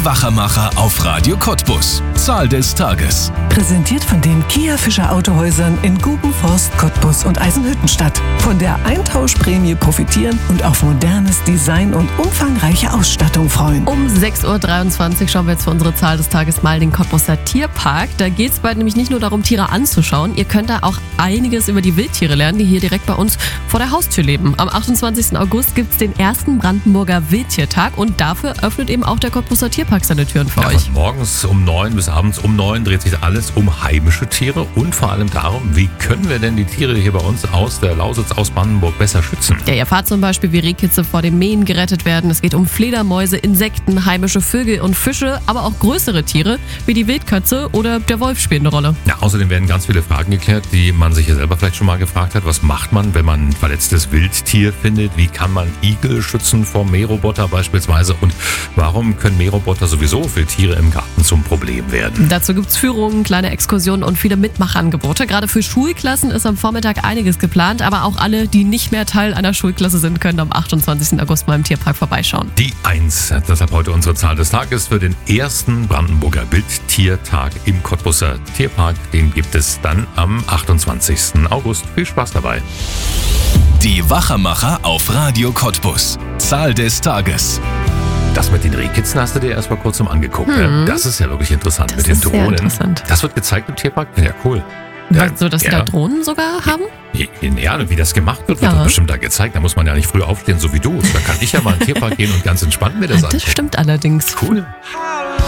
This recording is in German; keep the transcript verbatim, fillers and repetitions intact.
Wachamacher auf Radio Cottbus. Zahl des Tages. Präsentiert von den Kia Fischer Autohäusern in Gubenforst, Cottbus und Eisenhüttenstadt. Von der Eintauschprämie profitieren und auf modernes Design und umfangreiche Ausstattung freuen. Um sechs Uhr dreiundzwanzig schauen wir jetzt für unsere Zahl des Tages mal den Cottbuser Tierpark. Da geht es bald nämlich nicht nur darum, Tiere anzuschauen. Ihr könnt da auch einiges über die Wildtiere lernen, die hier direkt bei uns vor der Haustür leben. Am achtundzwanzigsten August gibt es den ersten Brandenburger Wildtiertag und dafür öffnet eben auch der Cottbuser Tierpark seine Türen für ja, euch. Von morgens um neun bis abends um neun dreht sich alles um heimische Tiere und vor allem darum, wie können wir denn die Tiere hier bei uns aus der Lausitz, aus Brandenburg besser schützen. Ja, ihr erfahrt zum Beispiel, wie Rehkitze vor dem Mähen gerettet werden. Es geht um Fledermäuse, Insekten, heimische Vögel und Fische, aber auch größere Tiere wie die Wildkatze oder der Wolf spielen eine Rolle. Ja, außerdem werden ganz viele Fragen geklärt, die man sich ja selber vielleicht schon mal gefragt hat. Was macht man, wenn man ein verletztes Wildtier findet? Wie kann man Igel schützen vor Mähroboter beispielsweise? Und warum können Mähroboter sowieso für Tiere im Garten zum Problem werden? Dazu gibt es Führungen, kleine Exkursionen und viele Mitmachangebote. Gerade für Schulklassen ist am Vormittag einiges geplant, aber auch alle, die nicht mehr Teil einer Schulklasse sind, können am achtundzwanzigsten August mal im Tierpark vorbeischauen. Die eins. Deshalb heute unsere Zahl des Tages für den ersten Brandenburger Wildtiertag im Cottbuser Tierpark. Den gibt es dann am achtundzwanzigsten August. Viel Spaß dabei. Die Wachamacher auf Radio Cottbus. Zahl des Tages. Das mit den Rehkitzen hast du dir erst mal kurz angeguckt. Hm. Das ist ja wirklich interessant Das mit den ist sehr Drohnen. interessant. Das wird gezeigt im Tierpark? Ja, cool. Weißt du, dass ja. die da Drohnen sogar haben? Ja, wie das gemacht wird, wird Ja. doch bestimmt da gezeigt. Da muss man ja nicht früh aufstehen, so wie du. Da kann ich ja mal in den Tierpark gehen und ganz entspannt mir das Das anschauen. stimmt allerdings. Cool. Hi.